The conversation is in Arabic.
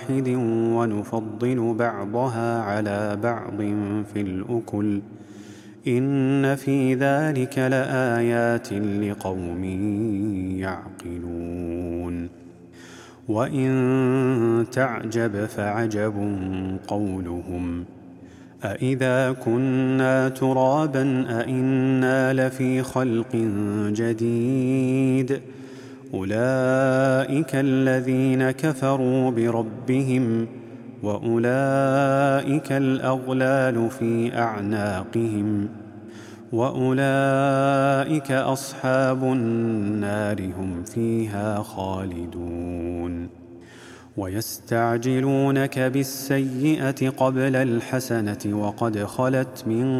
ونفضل بعضها على بعض في الأكل إن في ذلك لآيات لقوم يعقلون وإن تعجب فعجب قولهم أإذا كنا ترابا أإنا لفي خلق جديد أولئك الذين كفروا بربهم وأولئك الأغلال في أعناقهم وأولئك أصحاب النار هم فيها خالدون ويستعجلونك بالسيئة قبل الحسنة وقد خلت من